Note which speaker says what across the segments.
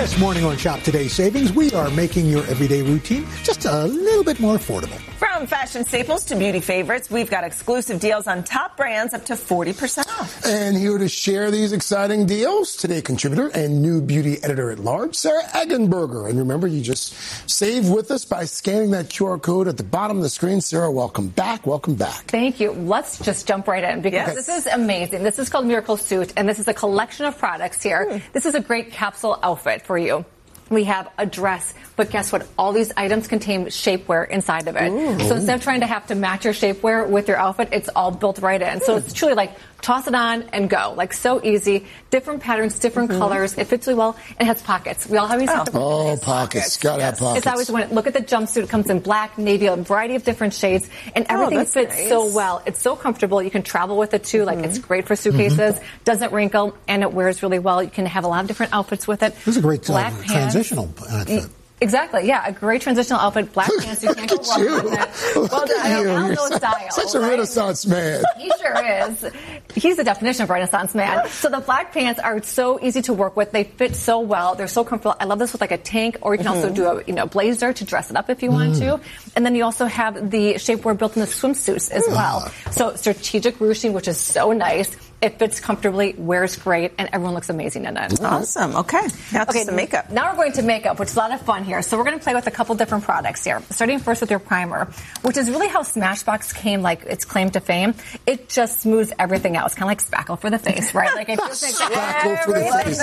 Speaker 1: This morning on Shop Today Savings, we are making your everyday routine just a little bit more affordable.
Speaker 2: From fashion staples to beauty favorites, we've got exclusive deals on top brands up to 40% off.
Speaker 3: And here to share these exciting deals, Today contributor and new beauty editor at large, Sarah Eggenberger. And remember, you just save with us by scanning that QR code at the bottom of the screen. Sarah, welcome back. Welcome back.
Speaker 4: Thank you. Let's just jump right in because this is amazing. This is called Miracle Suit, and this is a collection of products here. This is a great capsule outfit for you. We have a dress, but guess what? All these items contain shapewear inside of it. So instead of trying to have to match your shapewear with your outfit, it's all built right in. So it's truly like toss it on and go. Like so easy. Different patterns, different colors. It fits really well. And it has pockets. We all have these.
Speaker 3: Pockets. Gotta have pockets.
Speaker 4: It's always when look at the jumpsuit. It comes in black, navy, a variety of different shades, and everything fits so well. It's so comfortable. You can travel with it too. Like it's great for suitcases. Doesn't wrinkle, and it wears really well. You can have a lot of different outfits with it.
Speaker 1: This is a great transitional outfit.
Speaker 4: Exactly, yeah, a great transitional outfit, black pants, you can't go wrong with it. Well, I don't know style.
Speaker 3: Such a Renaissance man.
Speaker 4: He sure is. He's the definition of Renaissance man. So the black pants are so easy to work with. They fit so well. They're so comfortable. I love this with like a tank, or you can also do a blazer to dress it up if you want to. And then you also have the shapewear built in the swimsuits as well. So strategic ruching, which is so nice. It fits comfortably, wears great, and everyone looks amazing in it.
Speaker 2: Awesome. Okay. Now to makeup.
Speaker 4: Now we're going to makeup, which is a lot of fun here. So we're going to play with a couple different products here. Starting first with your primer, which is really how Smashbox came, like its claim to fame. It just smooths everything else, kind of like spackle for the face, right? Like it just makes
Speaker 3: spackle for the face.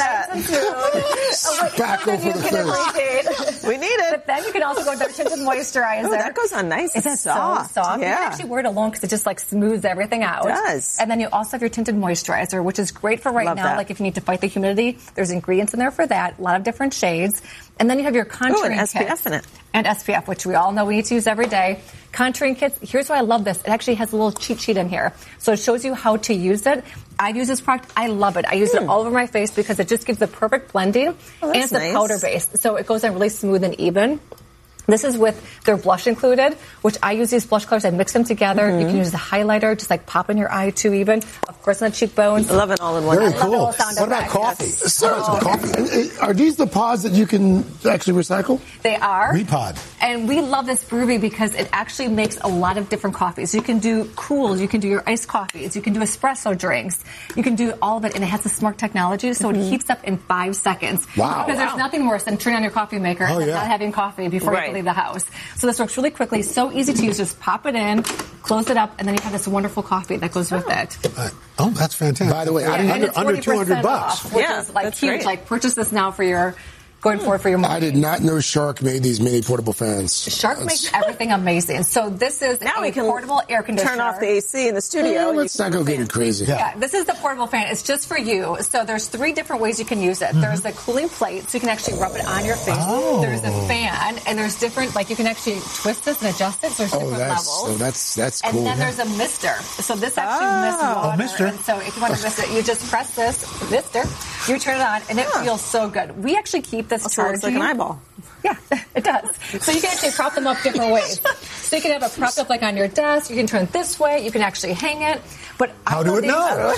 Speaker 3: Spackle for the face.
Speaker 2: We need it.
Speaker 4: But then you can also go with their tinted moisturizer.
Speaker 2: Oh, that goes on nice.
Speaker 4: It's so soft.
Speaker 2: Yeah.
Speaker 4: You can actually wear it alone because it just like smooths everything out.
Speaker 2: It does.
Speaker 4: And then you also have your tinted moisturizer, which is great for right now. Like if you need to fight the humidity, there's ingredients in there for that. A lot of different shades. And then you have your contouring
Speaker 2: and SPF
Speaker 4: kits.
Speaker 2: in it.
Speaker 4: And SPF, which we all know we need to use every day. Contouring kits. Here's why I love this. It actually has a little cheat sheet in here. So it shows you how to use it. I've used this product. I love it. I use it all over my face because it just gives the perfect blending. And it's a powder base. So it goes in really smooth and even. This is with their blush included, which I use these blush colors. I mix them together. You can use the highlighter, just like pop in your eye too even. Of course, on the cheekbones.
Speaker 2: I love it all in one.
Speaker 1: Very cool. What about coffee?
Speaker 3: Coffee. Are these the pods that you can actually recycle?
Speaker 4: They are.
Speaker 1: Repod.
Speaker 4: And we love this brewery because it actually makes a lot of different coffees. You can do cools. You can do your iced coffees. You can do espresso drinks. You can do all of it. And it has the smart technology, so it heats up in 5 seconds.
Speaker 3: Wow.
Speaker 4: Because there's nothing worse than turning on your coffee maker and not having coffee before you leave the house. So this works really quickly, so easy to use. Just pop it in, close it up, and then you have this wonderful coffee that goes with it.
Speaker 1: Oh, that's fantastic.
Speaker 3: By the way,
Speaker 1: under $200.
Speaker 4: Off, which is like huge.
Speaker 2: Great.
Speaker 4: Like purchase this now for your going forward for your morning.
Speaker 3: I did not know Shark made these mini portable fans.
Speaker 4: Shark makes everything amazing. So this is
Speaker 2: now
Speaker 4: a portable air conditioner.
Speaker 2: Turn off the AC in the studio.
Speaker 3: Let's not go getting crazy.
Speaker 4: Yeah, this is the portable fan. It's just for you. So there's 3 different ways you can use it. There's the cooling plate, so you can actually rub it on your face. There's a fan, and there's different, like you can actually twist this and adjust it. So there's different levels.
Speaker 3: So that's cool.
Speaker 4: And then there's a mister. So this actually mists water.
Speaker 1: Mister.
Speaker 4: And so if you want to mist it, you just press this mister. You turn it on, and it feels so good. We actually keep this charging.
Speaker 2: It's like an eyeball.
Speaker 4: Yeah, it does. So you can actually prop them up different ways. So you can have it propped up like on your desk. You can turn it this way. You can actually hang it. But
Speaker 1: How do it know?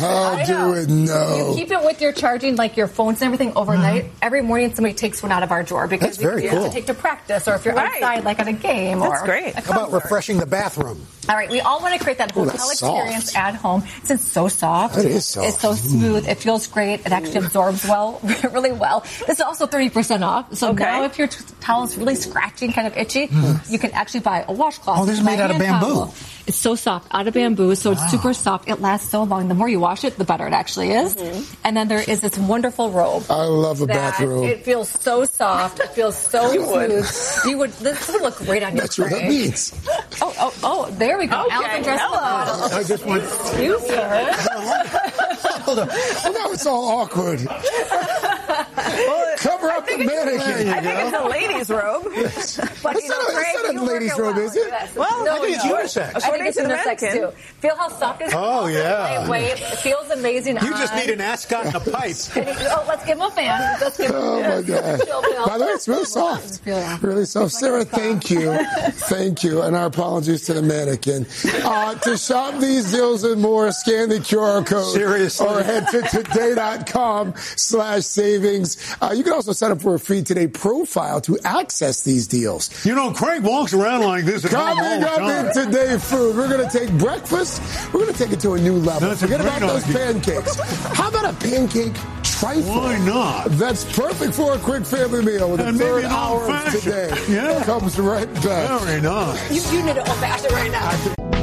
Speaker 3: You
Speaker 4: keep it with your charging, like your phones and everything overnight. Every morning somebody takes one out of our drawer because you have to take to practice, or if you're outside like at a game.
Speaker 2: That's great.
Speaker 1: How about refreshing the bathroom?
Speaker 4: All right, we all want to create that hotel experience at home. It's so soft.
Speaker 3: It is soft.
Speaker 4: It's so smooth. It feels great. It actually absorbs really well. This is also 30% off. So now if your towel is really scratchy and kind of itchy, you can actually buy a washcloth.
Speaker 1: Oh, this is made out of bamboo.
Speaker 4: Towel. It's so soft, out of bamboo, so it's super soft. It lasts so long. The more you wash it, the better it actually is. And then there is this wonderful robe.
Speaker 3: I love a bathrobe.
Speaker 4: It feels so soft. It feels so smooth. This would look great on your
Speaker 3: That's what that means.
Speaker 4: Oh, there we go.
Speaker 2: Okay.
Speaker 4: Alvin dressed the model.
Speaker 1: I just want.
Speaker 4: Excuse her.
Speaker 1: Hold on.
Speaker 3: Well, now it's all awkward. Cover up the mannequin.
Speaker 2: I think it's a lady's robe.
Speaker 4: But
Speaker 3: It's not a ladies' robe, is it?
Speaker 2: Well,
Speaker 1: I think it's unisex.
Speaker 4: I think it's unisex too. Feel how soft it is.
Speaker 1: Oh, yeah.
Speaker 4: Lightweight. It feels amazing.
Speaker 1: You just need an ascot and a pipe.
Speaker 4: Let's give him a fan. Let's give him
Speaker 3: Oh, my God. By the way, it's really soft. Really soft. Sarah, thank you. Thank you. And our apologies to the mannequin. To shop these deals and more, scan the QR code.
Speaker 1: Seriously.
Speaker 3: Or head to today.com/savings. You can also sign up for for a free Today profile to access these deals.
Speaker 5: You know, Craig walks around like this at home all
Speaker 3: Coming
Speaker 5: the
Speaker 3: up
Speaker 5: time.
Speaker 3: in Today Food, we're going to take breakfast. We're going to take it to a new level.
Speaker 5: That's a
Speaker 3: Forget
Speaker 5: great
Speaker 3: about those
Speaker 5: idea.
Speaker 3: pancakes. How about a pancake trifle?
Speaker 5: Why not?
Speaker 3: That's perfect for a quick family meal with the
Speaker 5: And maybe
Speaker 3: third
Speaker 5: an
Speaker 3: hour of
Speaker 5: old-fashioned.
Speaker 3: Today.
Speaker 5: Yeah.
Speaker 3: Comes right back.
Speaker 5: Very nice.
Speaker 4: You need an old fashioned right now.